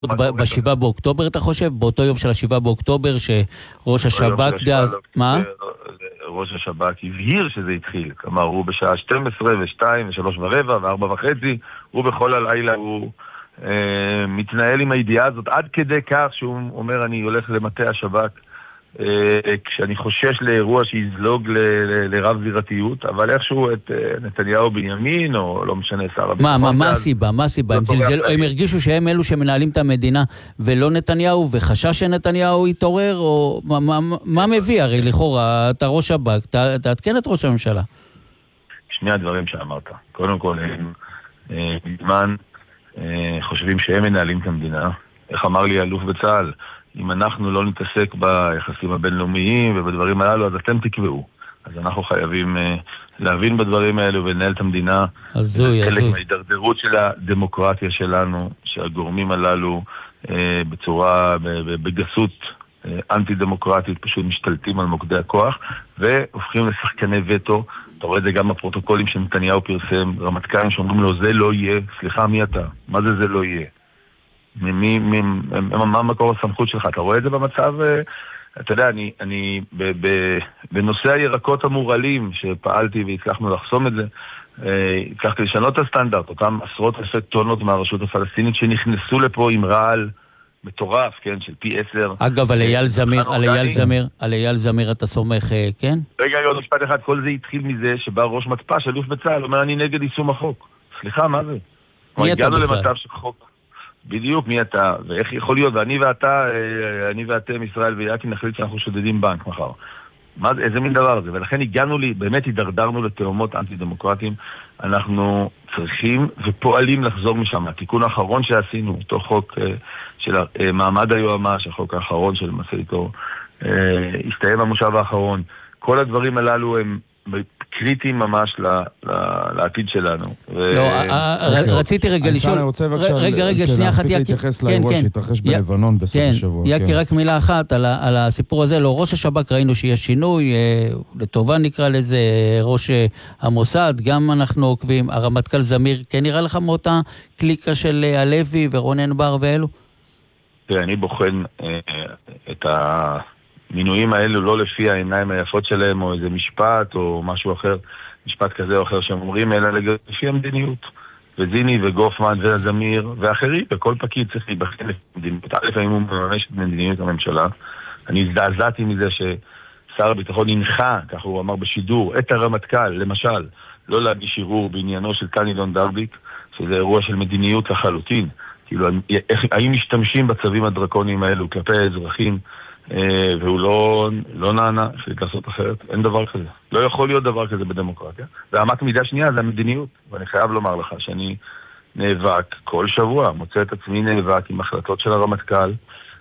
ב-7 באוקטובר, אתה חושב? באותו יום של ה-7 באוקטובר, שראש השב"כ דאז... מה? ראש השב"כ הבהיר שזה התחיל. כלומר, הוא בשעה 12 ו-2 ו-3 ורבע ו-4 וחצי, הוא בכל הלילה הוא מתנהל עם הידיעה הזאת, עד כדי כך שהוא אומר, אני הולך למטה השב"כ, כשאני חושש לאירוע שיזלוג לרב זירתיות, אבל איכשהו את נתניהו בנימין, או לא משנה שר הביטחון. מה הסיבה? מה הסיבה? הם הרגישו שהם אלו שמנהלים את המדינה ולא נתניהו, וחשש שנתניהו יתעורר, או מה מביא? הרי לכאורה, אתה ראש שב"כ, תעדכן את ראש הממשלה. שני הדברים שאמרת. קודם כל, הם בזמן חושבים שהם מנהלים את המדינה. איך אמר לי אלוף בצה"ל? אם אנחנו לא נתעסק ביחסים הבינלאומיים ובדברים הללו, אז אתם תקבעו. אז אנחנו חייבים להבין בדברים האלו ולנהל את המדינה. זה חלק מההידרדרות של הדמוקרטיה שלנו, שהגורמים הללו בגסות אנטי-דמוקרטית פשוט משתלטים על מוקדי הכוח, והופכים לשחקני וטו. אתה רואה את זה גם בפרוטוקולים שנתניהו פרסם, רמטכ"לים שאומרים לו, זה לא יהיה. סליחה, מי אתה? מה זה לא יהיה? מה מקור הסמכות שלך? אתה רואה את זה במצב, אתה יודע, אני בנושא הירקות המורלים שפעלתי והצלחנו לחסום את זה, הצלחתי לשנות את הסטנדרט, אותם עשרות אלפי טונות מהרשות הפלסטינית שנכנסו לפה עם רעל מטורף, כן, של פי 10. אגב, על אייל זמיר אתה סומך, כן? רגע, עוד משפט אחד, כל זה התחיל מזה שבא ראש מתפ"ש, אלוף בצה"ל, אומר אני נגד יישום החוק. סליחה, מה זה? מי אתה בכלל? למצב שחוק בדיוק מי אתה, ואיך יכול להיות, ואני ואתם, ישראל ויעקי, נחליט שאנחנו שודדים בנק מחר. איזה מין דבר זה? ולכן באמת הידרדרנו לתאומות אנטי-דמוקרטיים. אנחנו צריכים ופועלים לחזור משם. התיקון האחרון שעשינו, אותו חוק של מעמד היועמ"ש, החוק האחרון של מסעיתו, הסתיים המושב האחרון. כל הדברים הללו הם קריטיים ממש לעתיד שלנו. לא, רציתי רגע לשאול... אני רוצה בבקשה להספיק להתייחס לאירוע שהתרחש בלבנון בסוף השבוע. יקי, רק מילה אחת על הסיפור הזה. לא, ראש השב"כ ראינו שיש שינוי, לטובה נקרא לזה, ראש המוסד, גם אנחנו עוקבים, הרמטכ"ל זמיר, כן נראה לך מאותה קליקה של הלוי ורונן בר ואלו? אני בוחן את המינויים האלו לא לפי העיניים היפות שלהם או איזה משפט או משהו אחר, משפט כזה או אחר שהם אומרים, אלא לפי המדיניות. וזיני וגופמן וזמיר ואחרים, וכל פקיד צריך להיבחן למדיניות. לפעמים הוא מממש את מדיניות הממשלה. אני הזדעזעתי מזה ששר הביטחון הנחה, כך הוא אמר בשידור, את הרמטכ"ל, למשל, לא להגיש ערעור בעניינו של קנילון דרביק, שזה אירוע של מדיניות לחלוטין. כאילו, האם משתמשים בצווים הדרקוניים האלו כלפי האזרחים, והוא לא נענה, החליט לעשות אחרת. אין דבר כזה. לא יכול להיות דבר כזה בדמוקרטיה. ואמת מידה שנייה זה המדיניות. ואני חייב לומר לך שאני נאבק כל שבוע, מוצא את עצמי נאבק עם החלטות של הרמטכ"ל,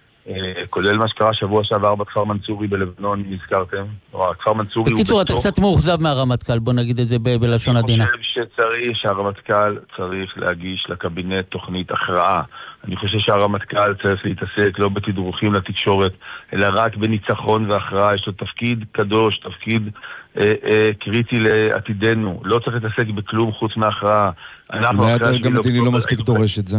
כולל מה שקרה שבוע שעבר בכפר מנצורי בלבנון, נזכרתם? הכפר מנצורי בקיצור, אתה קצת מאוכזב מהרמטכ"ל, בוא נגיד את זה בלשון עדינה. אני חושב שהרמטכ"ל צריך להגיש לקבינט תוכנית הכרעה. אני חושב שהרמטכ"ל צריך להתעסק לא בתדרוכים לתקשורת, אלא רק בניצחון והכרעה. יש לו תפקיד קדוש, תפקיד קריטי לעתידנו. לא צריך להתעסק בכלום חוץ מהכרעה. אולי הדרג המדיני לא מספיק דורש את זה.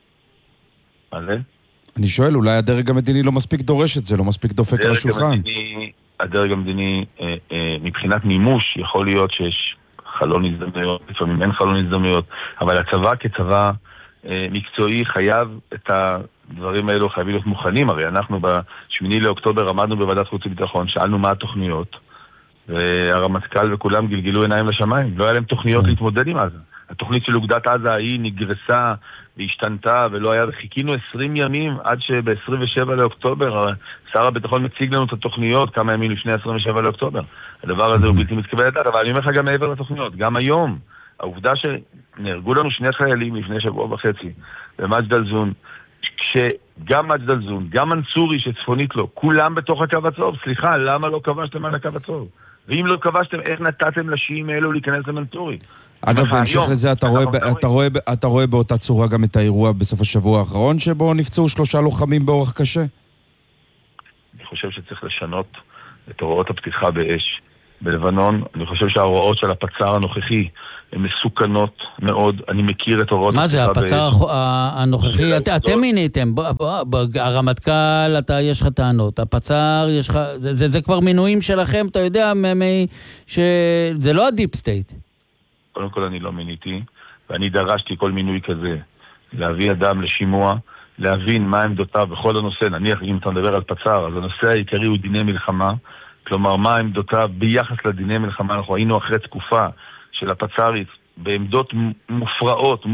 אני שואל, אולי הדרג המדיני לא מספיק דורש את זה, לא מספיק דופק על השולחן. הדרג המדיני, מבחינת מימוש, יכול להיות שיש חלון הזדמנויות, לפעמים אין חלון הזדמנויות, אבל הצבא כצבא מקצועי חייב את הדברים האלו, חייבים להיות מוכנים. הרי אנחנו ב8 לאוקטובר עמדנו בוועדת חוץ וביטחון, שאלנו מה התוכניות, והרמטכ"ל וכולם גלגלו עיניים לשמיים. לא היה להם תוכניות להתמודד עם עזה. התוכנית של אוגדת עזה היא נגרסה והשתנתה ולא היה, חיכינו 20 ימים עד שב-27 לאוקטובר שר הביטחון מציג לנו את התוכניות כמה ימים לפני 27 לאוקטובר. הדבר הזה הוא בלתי מתקבל לדעת, אבל אני אומר לך גם מעבר לתוכניות, גם היום, העובדה שנהרגו לנו 2 חיילים לפני שבוע וחצי במג'ד אל-זון, כשגם מג'ד אל-זון, גם מנצורי שצפונית לו, כולם בתוך הקו הצהוב. סליחה, למה לא כבשתם על הקו הצהוב? ואם לא כבשתם, איך נתתם לשיעים האלו להיכנס למנצורי? אגב, בהמשך לזה, אתה רואה באותה צורה גם את האירוע בסוף השבוע האחרון, שבו נפצעו 3 לוחמים באורח קשה? אני חושב שצריך לשנות את הוראות הפתיחה באש בלבנון. אני חושב שההוראות של הפצ"ר הנוכחי הן מסוכנות מאוד, אני מכיר את הוראות... מה זה, הפצ"ר הנוכחי, אתם מיניתם, הרמטכ"ל, יש לך טענות, הפצ"ר, יש לך, זה כבר מינויים שלכם, אתה יודע, שזה לא הדיפ סטייט. קודם כל אני לא מיניתי, ואני דרשתי כל מינוי כזה, להביא אדם לשימוע, להבין מה עמדותיו בכל הנושא, נניח אם אתה מדבר על פצ"ר, אז הנושא העיקרי הוא דיני מלחמה, כלומר מה עמדותיו ביחס לדיני מלחמה, אנחנו היינו אחרי תקופה של הפצ"רית בעמדות מופרעות,